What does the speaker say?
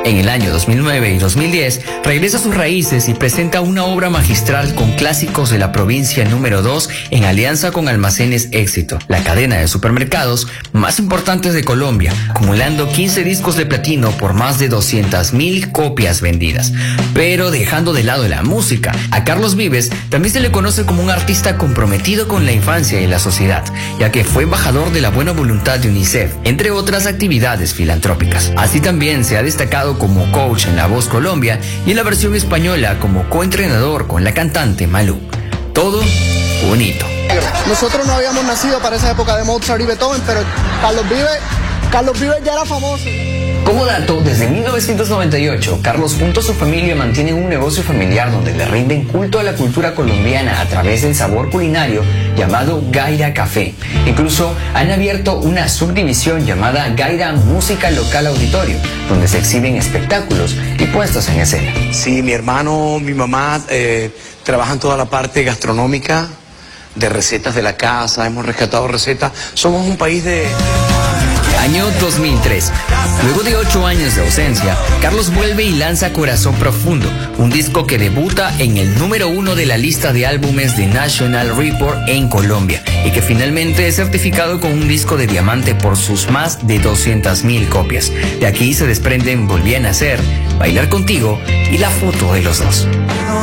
En el año 2009 y 2010, regresa a sus raíces y presenta una obra magistral con clásicos de la provincia número 2 en alianza con Almacenes Éxito, la cadena de supermercados más importantes de Colombia, acumulando 15 discos de platino por más de 200.000 copias vendidas. Pero dejando de lado la música, a Carlos Vives también se le conoce como un artista comprometido con la infancia y la sociedad, ya que fue embajador de la buena voluntad de UNICEF, entre otras actividades filantrópicas. Así también se ha destacado como coach en La Voz Colombia y en la versión española como coentrenador con la cantante Malú. Todo un hito. Nosotros no habíamos nacido para esa época de Mozart y Beethoven, pero Carlos Vives ya era famoso. Como dato, desde 1998, Carlos junto a su familia mantienen un negocio familiar donde le rinden culto a la cultura colombiana a través del sabor culinario llamado Gaira Café. Incluso han abierto una subdivisión llamada Gaira Música Local Auditorio, donde se exhiben espectáculos y puestos en escena. Sí, mi hermano, mi mamá trabajan toda la parte gastronómica, de recetas de la casa, hemos rescatado recetas. Somos un país de... Año 2003. Luego de 8 años de ausencia, Carlos vuelve y lanza Corazón Profundo, un disco que debuta en el número 1 de la lista de álbumes de National Report en Colombia y que finalmente es certificado con un disco de diamante por sus más de 200.000 copias. De aquí se desprenden Volví a Nacer, Bailar Contigo y la foto de los dos.